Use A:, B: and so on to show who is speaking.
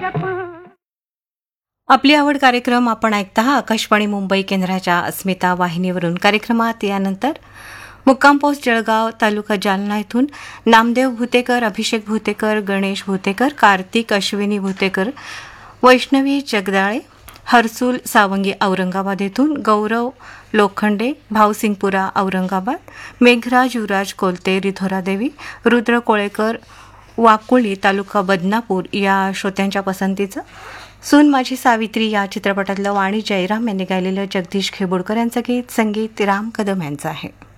A: आपली आवड कार्यक्रम आपण ऐकता आकाशवाणी मुंबई केंद्राच्या अस्मिता वाहिनीवरून. कार्यक्रमात यानंतर मुक्काम पोस्ट जळगाव तालुका जालना येथून नामदेव भुतेकर, अभिषेक भुतेकर, गणेश भुतेकर, कार्तिक अश्विनी भुतेकर, वैष्णवी जगदाळे, हर्सुल सावंगी औरंगाबाद येथून, गौरव लोखंडे, भावसिंगपुरा औरंगाबाद, मेघराज युवराज कोलते, रिधोरा देवी, रुद्र कोळेकर, वाकुळी तालुका बदनापूर या श्रोत्यांच्या पसंतीचं सून माझी सावित्री या चित्रपटातलं वाणी जयराम यांनी गायलेलं जगदीश खेबोडकर यांचं गीत, संगीत राम कदम यांचं आहे.